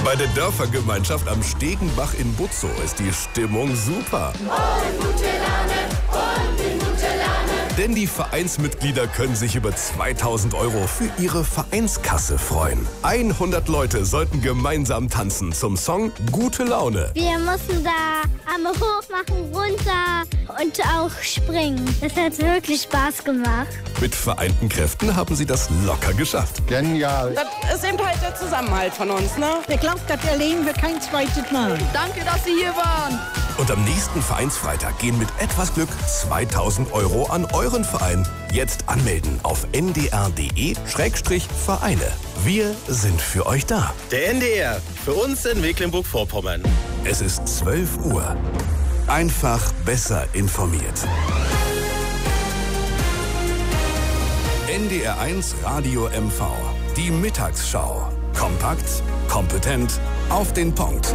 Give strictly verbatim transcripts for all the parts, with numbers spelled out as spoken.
Bei der Dörfergemeinschaft am Stegenbach in Butzow ist die Stimmung super. Und gute Laune, und in gute Laune. Denn die Vereinsmitglieder können sich über zweitausend Euro für ihre Vereinskasse freuen. hundert Leute sollten gemeinsam tanzen zum Song Gute Laune. Wir mussten da Arme hoch machen, runter und auch springen. Das hat wirklich Spaß gemacht. Mit vereinten Kräften haben sie das locker geschafft. Genial. Das ist eben halt der Zusammenhalt von uns, ne? Ich glaube, das erleben wir kein zweites Mal. Danke, dass Sie hier waren. Und am nächsten Vereinsfreitag gehen mit etwas Glück zweitausend Euro an euren Verein. Jetzt anmelden auf n d r punkt d e Schrägstrich Vereine. Wir sind für euch da. Der N D R, für uns in Mecklenburg-Vorpommern. Es ist zwölf Uhr. Einfach besser informiert. N D R eins Radio M V. Die Mittagsschau. Kompakt, kompetent, auf den Punkt.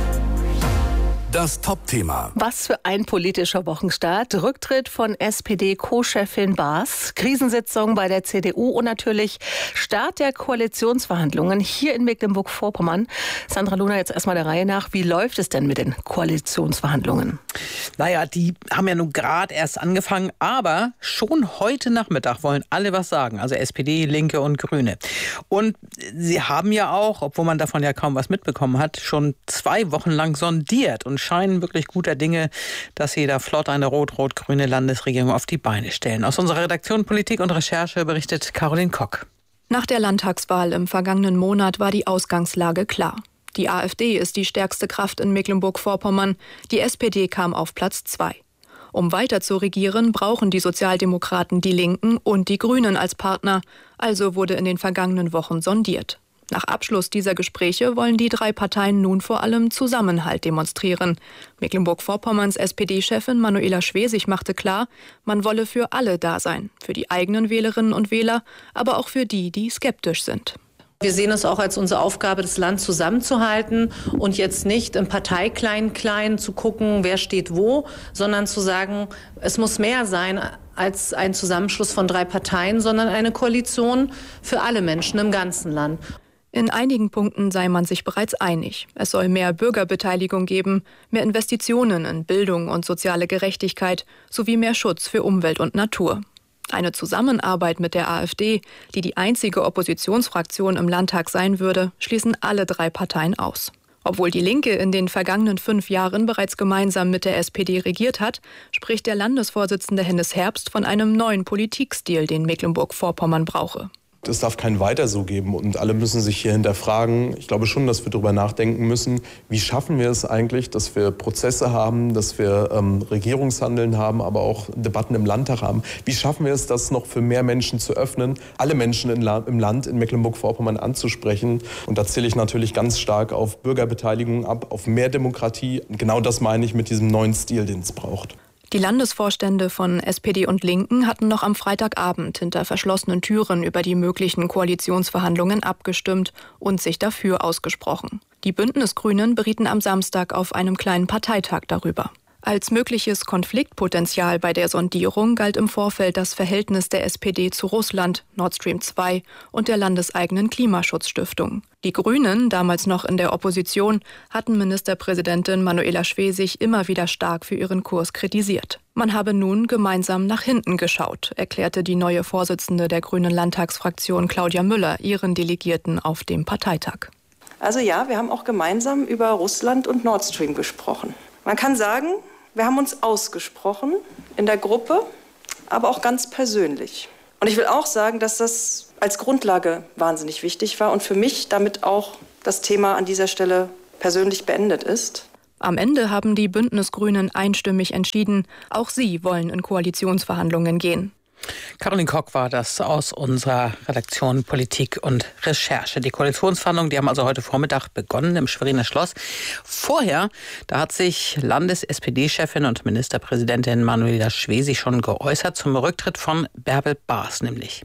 Das Top-Thema. Was für ein politischer Wochenstart. Rücktritt von S P D-Co-Chefin Baas, Krisensitzung bei der C D U und natürlich Start der Koalitionsverhandlungen hier in Mecklenburg-Vorpommern. Sandra Luna, jetzt erstmal der Reihe nach. Wie läuft es denn mit den Koalitionsverhandlungen? Naja, die haben ja nun gerade erst angefangen, aber schon heute Nachmittag wollen alle was sagen. Also S P D, Linke und Grüne. Und sie haben ja auch, obwohl man davon ja kaum was mitbekommen hat, schon zwei Wochen lang sondiert und scheinen wirklich guter Dinge, dass sie da flott eine rot-rot-grüne Landesregierung auf die Beine stellen. Aus unserer Redaktion Politik und Recherche berichtet Caroline Kock. Nach der Landtagswahl im vergangenen Monat war die Ausgangslage klar. Die AfD ist die stärkste Kraft in Mecklenburg-Vorpommern. Die S P D kam auf Platz zwei. Um weiter zu regieren, brauchen die Sozialdemokraten die Linken und die Grünen als Partner. Also wurde in den vergangenen Wochen sondiert. Nach Abschluss dieser Gespräche wollen die drei Parteien nun vor allem Zusammenhalt demonstrieren. Mecklenburg-Vorpommerns S P D-Chefin Manuela Schwesig machte klar, man wolle für alle da sein. Für die eigenen Wählerinnen und Wähler, aber auch für die, die skeptisch sind. Wir sehen es auch als unsere Aufgabe, das Land zusammenzuhalten und jetzt nicht im Parteiklein-Klein zu gucken, wer steht wo, sondern zu sagen, es muss mehr sein als ein Zusammenschluss von drei Parteien, sondern eine Koalition für alle Menschen im ganzen Land. In einigen Punkten sei man sich bereits einig. Es soll mehr Bürgerbeteiligung geben, mehr Investitionen in Bildung und soziale Gerechtigkeit sowie mehr Schutz für Umwelt und Natur. Eine Zusammenarbeit mit der AfD, die die einzige Oppositionsfraktion im Landtag sein würde, schließen alle drei Parteien aus. Obwohl die Linke in den vergangenen fünf Jahren bereits gemeinsam mit der S P D regiert hat, spricht der Landesvorsitzende Hennes Herbst von einem neuen Politikstil, den Mecklenburg-Vorpommern brauche. Es darf kein Weiter so geben und alle müssen sich hier hinterfragen. Ich glaube schon, dass wir darüber nachdenken müssen, wie schaffen wir es eigentlich, dass wir Prozesse haben, dass wir ähm, Regierungshandeln haben, aber auch Debatten im Landtag haben. Wie schaffen wir es, das noch für mehr Menschen zu öffnen, alle Menschen in La- im Land, in Mecklenburg-Vorpommern anzusprechen. Und da zähle ich natürlich ganz stark auf Bürgerbeteiligung ab, auf mehr Demokratie. Und genau das meine ich mit diesem neuen Stil, den es braucht. Die Landesvorstände von S P D und Linken hatten noch am Freitagabend hinter verschlossenen Türen über die möglichen Koalitionsverhandlungen abgestimmt und sich dafür ausgesprochen. Die Bündnisgrünen berieten am Samstag auf einem kleinen Parteitag darüber. Als mögliches Konfliktpotenzial bei der Sondierung galt im Vorfeld das Verhältnis der S P D zu Russland, Nord Stream zwei und der landeseigenen Klimaschutzstiftung. Die Grünen, damals noch in der Opposition, hatten Ministerpräsidentin Manuela Schwesig immer wieder stark für ihren Kurs kritisiert. Man habe nun gemeinsam nach hinten geschaut, erklärte die neue Vorsitzende der Grünen Landtagsfraktion Claudia Müller ihren Delegierten auf dem Parteitag. Also ja, wir haben auch gemeinsam über Russland und Nord Stream gesprochen. Man kann sagen, wir haben uns ausgesprochen in der Gruppe, aber auch ganz persönlich. Und ich will auch sagen, dass das als Grundlage wahnsinnig wichtig war und für mich damit auch das Thema an dieser Stelle persönlich beendet ist. Am Ende haben die Bündnisgrünen einstimmig entschieden, auch sie wollen in Koalitionsverhandlungen gehen. Caroline Kock war das aus unserer Redaktion Politik und Recherche. Die Koalitionsverhandlungen, die haben also heute Vormittag begonnen im Schweriner Schloss. Vorher, da hat sich Landes-S P D-Chefin und Ministerpräsidentin Manuela Schwesig schon geäußert zum Rücktritt von Bärbel Baas nämlich.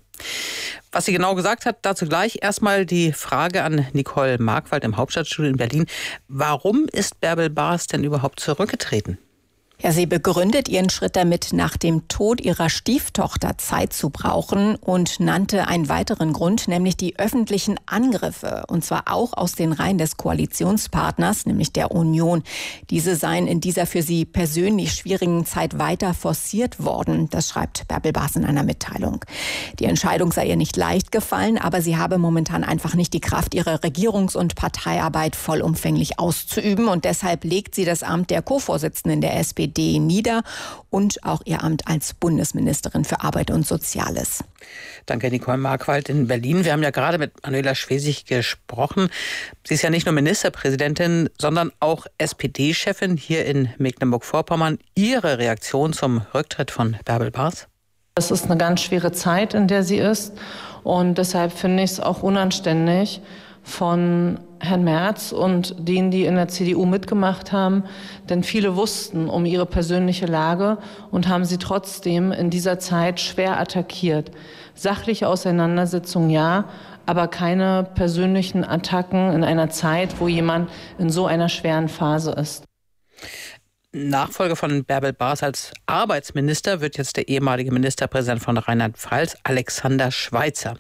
Was sie genau gesagt hat, dazu gleich. Erstmal die Frage an Nicole Markwald im Hauptstadtstudio in Berlin. Warum ist Bärbel Baas denn überhaupt zurückgetreten? Ja, sie begründet ihren Schritt damit, nach dem Tod ihrer Stieftochter Zeit zu brauchen und nannte einen weiteren Grund, nämlich die öffentlichen Angriffe, und zwar auch aus den Reihen des Koalitionspartners, nämlich der Union. Diese seien in dieser für sie persönlich schwierigen Zeit weiter forciert worden, das schreibt Bärbel Baas in einer Mitteilung. Die Entscheidung sei ihr nicht leicht gefallen, aber sie habe momentan einfach nicht die Kraft, ihre Regierungs- und Parteiarbeit vollumfänglich auszuüben, und deshalb legt sie das Amt der Co-Vorsitzenden der S P D nieder und auch ihr Amt als Bundesministerin für Arbeit und Soziales. Danke, Nicole Markwald in Berlin. Wir haben ja gerade mit Manuela Schwesig gesprochen. Sie ist ja nicht nur Ministerpräsidentin, sondern auch S P D-Chefin hier in Mecklenburg-Vorpommern. Ihre Reaktion zum Rücktritt von Bärbel Baas? Es ist eine ganz schwere Zeit, in der sie ist. Und deshalb finde ich es auch unanständig von Herrn Merz und denen, die in der C D U mitgemacht haben. Denn viele wussten um ihre persönliche Lage und haben sie trotzdem in dieser Zeit schwer attackiert. Sachliche Auseinandersetzungen ja, aber keine persönlichen Attacken in einer Zeit, wo jemand in so einer schweren Phase ist. Nachfolger von Bärbel Baas als Arbeitsminister wird jetzt der ehemalige Ministerpräsident von Rheinland-Pfalz, Alexander Schweitzer.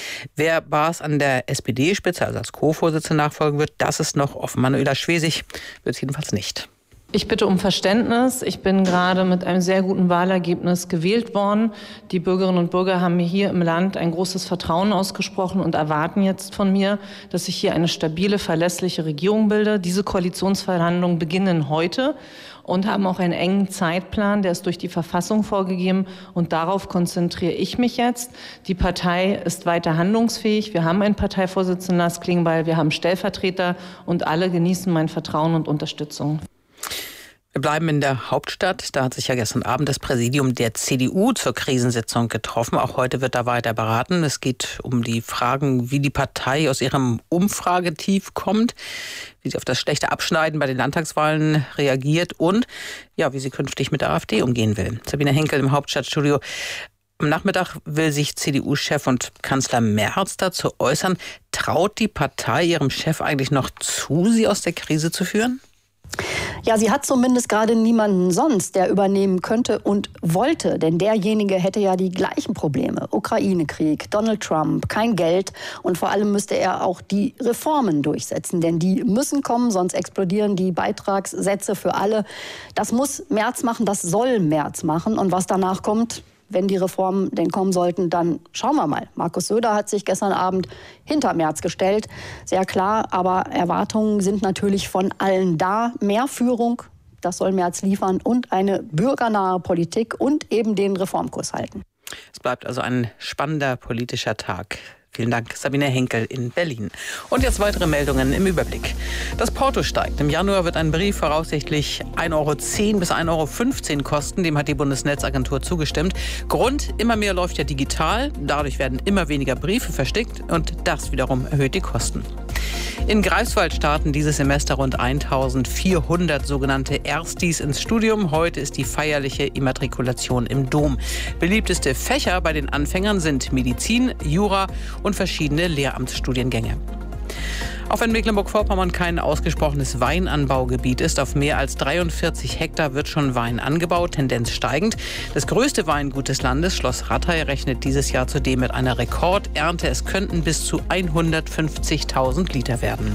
Wer Baas an der S P D-Spitze, also als Co-Vorsitzender, nachfolgen wird, das ist noch offen. Manuela Schwesig wird es jedenfalls nicht. Ich bitte um Verständnis. Ich bin gerade mit einem sehr guten Wahlergebnis gewählt worden. Die Bürgerinnen und Bürger haben mir hier im Land ein großes Vertrauen ausgesprochen und erwarten jetzt von mir, dass ich hier eine stabile, verlässliche Regierung bilde. Diese Koalitionsverhandlungen beginnen heute und haben auch einen engen Zeitplan, der ist durch die Verfassung vorgegeben, und darauf konzentriere ich mich jetzt. Die Partei ist weiter handlungsfähig. Wir haben einen Parteivorsitzenden, Lars Klingbeil, wir haben Stellvertreter, und alle genießen mein Vertrauen und Unterstützung. Wir bleiben in der Hauptstadt. Da hat sich ja gestern Abend das Präsidium der C D U zur Krisensitzung getroffen. Auch heute wird da weiter beraten. Es geht um die Fragen, wie die Partei aus ihrem Umfragetief kommt, wie sie auf das schlechte Abschneiden bei den Landtagswahlen reagiert und ja, wie sie künftig mit der AfD umgehen will. Sabine Henkel im Hauptstadtstudio. Am Nachmittag will sich C D U-Chef und Kanzler Merz dazu äußern. Traut die Partei ihrem Chef eigentlich noch zu, sie aus der Krise zu führen? Ja, sie hat zumindest gerade niemanden sonst, der übernehmen könnte und wollte. Denn derjenige hätte ja die gleichen Probleme. Ukraine-Krieg, Donald Trump, kein Geld. Und vor allem müsste er auch die Reformen durchsetzen. Denn die müssen kommen, sonst explodieren die Beitragssätze für alle. Das muss Merz machen, das soll Merz machen. Und was danach kommt, wenn die Reformen denn kommen sollten, dann schauen wir mal. Markus Söder hat sich gestern Abend hinter Merz gestellt. Sehr klar, aber Erwartungen sind natürlich von allen da. Mehr Führung, das soll Merz liefern, und eine bürgernahe Politik und eben den Reformkurs halten. Es bleibt also ein spannender politischer Tag. Vielen Dank, Sabine Henkel in Berlin. Und jetzt weitere Meldungen im Überblick. Das Porto steigt. Im Januar wird ein Brief voraussichtlich ein Euro zehn bis ein Euro fünfzehn kosten. Dem hat die Bundesnetzagentur zugestimmt. Grund, immer mehr läuft ja digital. Dadurch werden immer weniger Briefe verschickt und das wiederum erhöht die Kosten. In Greifswald starten dieses Semester rund eintausendvierhundert sogenannte Erstis ins Studium. Heute ist die feierliche Immatrikulation im Dom. Beliebteste Fächer bei den Anfängern sind Medizin, Jura und verschiedene Lehramtsstudiengänge. Auch wenn Mecklenburg-Vorpommern kein ausgesprochenes Weinanbaugebiet ist, auf mehr als dreiundvierzig Hektar wird schon Wein angebaut, Tendenz steigend. Das größte Weingut des Landes, Schloss Rattay, rechnet dieses Jahr zudem mit einer Rekordernte. Es könnten bis zu hundertfünfzigtausend Liter werden.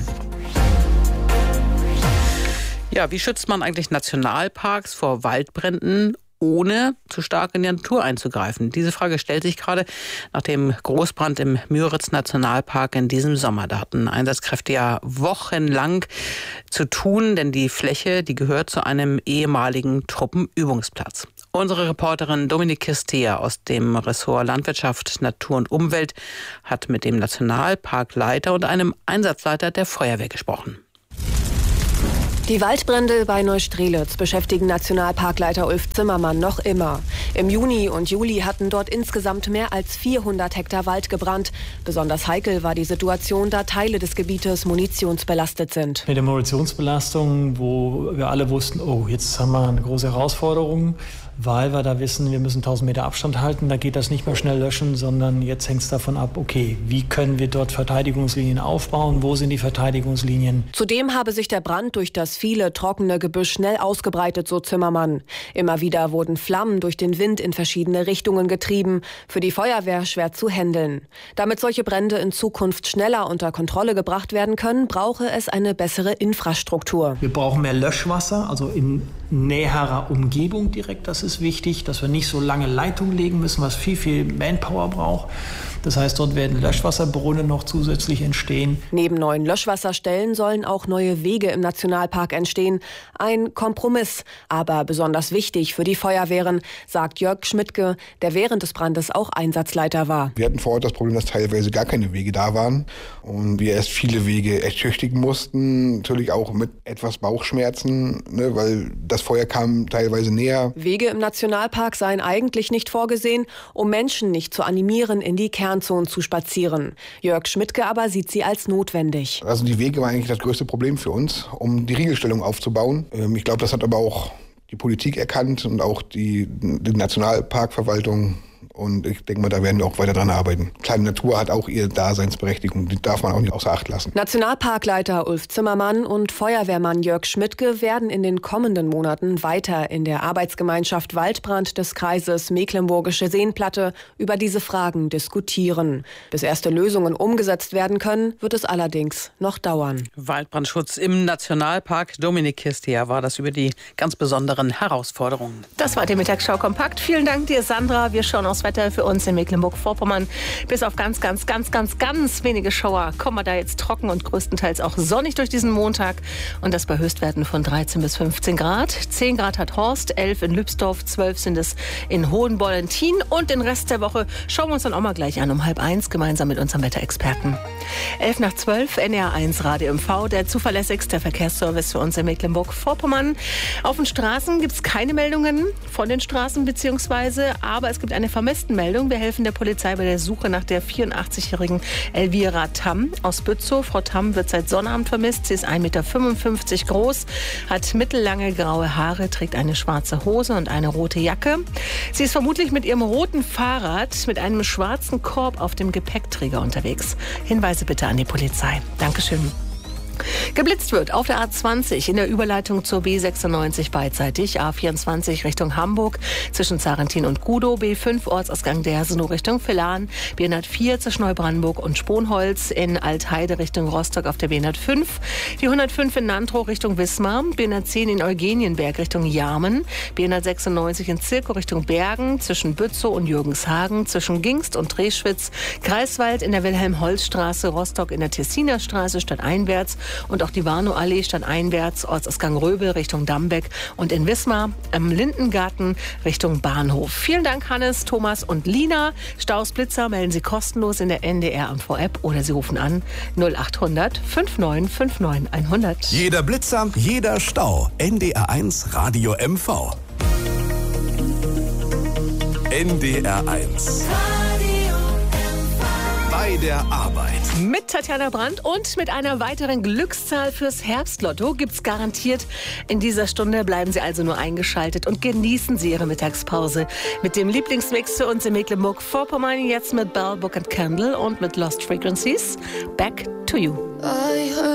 Ja, wie schützt man eigentlich Nationalparks vor Waldbränden, ohne zu stark in die Natur einzugreifen? Diese Frage stellt sich gerade nach dem Großbrand im Müritz-Nationalpark in diesem Sommer. Da hatten Einsatzkräfte ja wochenlang zu tun, denn die Fläche, die gehört zu einem ehemaligen Truppenübungsplatz. Unsere Reporterin Dominik Kistea aus dem Ressort Landwirtschaft, Natur und Umwelt hat mit dem Nationalparkleiter und einem Einsatzleiter der Feuerwehr gesprochen. Die Waldbrände bei Neustrelitz beschäftigen Nationalparkleiter Ulf Zimmermann noch immer. Im Juni und Juli hatten dort insgesamt mehr als vierhundert Hektar Wald gebrannt. Besonders heikel war die Situation, da Teile des Gebietes munitionsbelastet sind. Mit der Munitionsbelastung, wo wir alle wussten, oh, jetzt haben wir eine große Herausforderung, weil wir da wissen, wir müssen tausend Meter Abstand halten. Da geht das nicht mehr schnell löschen, sondern jetzt hängt es davon ab, okay, wie können wir dort Verteidigungslinien aufbauen, wo sind die Verteidigungslinien? Zudem habe sich der Brand durch das viele trockene Gebüsch schnell ausgebreitet, so Zimmermann. Immer wieder wurden Flammen durch den Wind in verschiedene Richtungen getrieben, für die Feuerwehr schwer zu handeln. Damit solche Brände in Zukunft schneller unter Kontrolle gebracht werden können, brauche es eine bessere Infrastruktur. Wir brauchen mehr Löschwasser, also in näherer Umgebung direkt. Das ist wichtig, dass wir nicht so lange Leitungen legen müssen, was viel, viel Manpower braucht. Das heißt, dort werden Löschwasserbrunnen noch zusätzlich entstehen. Neben neuen Löschwasserstellen sollen auch neue Wege im Nationalpark entstehen. Ein Kompromiss, aber besonders wichtig für die Feuerwehren, sagt Jörg Schmidtke, der während des Brandes auch Einsatzleiter war. Wir hatten vor Ort das Problem, dass teilweise gar keine Wege da waren und wir erst viele Wege ertüchtigen mussten. Natürlich auch mit etwas Bauchschmerzen, ne, weil das Feuer kam teilweise näher. Wege im Nationalpark seien eigentlich nicht vorgesehen, um Menschen nicht zu animieren, in die Kernzonen zu spazieren. Jörg Schmidtke aber sieht sie als notwendig. Also die Wege waren eigentlich das größte Problem für uns, um die Riegelstellung aufzubauen. Ich glaube, das hat aber auch die Politik erkannt und auch die, die Nationalparkverwaltung. Und ich denke mal, da werden wir auch weiter dran arbeiten. Kleine Natur hat auch ihre Daseinsberechtigung, die darf man auch nicht außer Acht lassen. Nationalparkleiter Ulf Zimmermann und Feuerwehrmann Jörg Schmidtke werden in den kommenden Monaten weiter in der Arbeitsgemeinschaft Waldbrand des Kreises Mecklenburgische Seenplatte über diese Fragen diskutieren. Bis erste Lösungen umgesetzt werden können, wird es allerdings noch dauern. Waldbrandschutz im Nationalpark. Dominik Kistia war das über die ganz besonderen Herausforderungen. Das war die Mittagsschau kompakt. Vielen Dank dir, Sandra. Wir schauen aufs Wetter für uns in Mecklenburg-Vorpommern. Bis auf ganz, ganz, ganz, ganz, ganz wenige Schauer kommen wir da jetzt trocken und größtenteils auch sonnig durch diesen Montag. Und das bei Höchstwerten von dreizehn bis fünfzehn Grad. zehn Grad hat Horst, elf in Lübsdorf, zwölf sind es in Hohenbollentin. Und den Rest der Woche schauen wir uns dann auch mal gleich an um halb eins gemeinsam mit unserem Wetterexperten. elf nach zwölf, N D R eins Radio M V, der zuverlässigste Verkehrsservice für uns in Mecklenburg-Vorpommern. Auf den Straßen gibt es keine Meldungen von den Straßen beziehungsweise, aber es gibt eine Vermisstenmeldung. Wir helfen der Polizei bei der Suche nach der vierundachtzigjährigen Elvira Tamm aus Bützow. Frau Tamm wird seit Sonnabend vermisst. Sie ist ein Meter fünfundfünfzig groß, hat mittellange graue Haare, trägt eine schwarze Hose und eine rote Jacke. Sie ist vermutlich mit ihrem roten Fahrrad mit einem schwarzen Korb auf dem Gepäckträger unterwegs. Hinweise bitte an die Polizei. Dankeschön. Geblitzt wird auf der A zwanzig in der Überleitung zur B sechsundneunzig beidseitig, A vierundzwanzig Richtung Hamburg zwischen Zarentin und Gudow, B fünf Ortsausgang Dersenow Richtung Villan, B hundertvier zwischen Neubrandenburg und Sponholz, in Altheide Richtung Rostock auf der B hundertfünf, die hundertfünf in Nantrow Richtung Wismar, B hundertzehn in Eugenienberg Richtung Jarmen, B hundertsechsundneunzig in Zirkow Richtung Bergen zwischen Bützow und Jürgenshagen, zwischen Gingst und Dreschwitz, Greifswald in der Wilhelm-Holz-Straße, Rostock in der Tessiner Straße stadteinwärts und auch die Warnow-Allee stadteinwärts, Ortsausgang Röbel Richtung Dambeck und in Wismar am Lindengarten Richtung Bahnhof. Vielen Dank, Hannes, Thomas und Lina. Staus, Blitzer melden Sie kostenlos in der N D R M V-App oder Sie rufen an null acht hundert fünfundneunzig neunundfünfzig hundert. Jeder Blitzer, jeder Stau. N D R eins Radio M V. N D R eins. Bei der Arbeit. Mit Tatjana Brandt und mit einer weiteren Glückszahl fürs Herbstlotto gibt's garantiert. In dieser Stunde bleiben Sie also nur eingeschaltet und genießen Sie Ihre Mittagspause mit dem Lieblingsmix für uns in Mecklenburg-Vorpommern. Jetzt mit Bell, Book and Candle und mit Lost Frequencies. Back to You.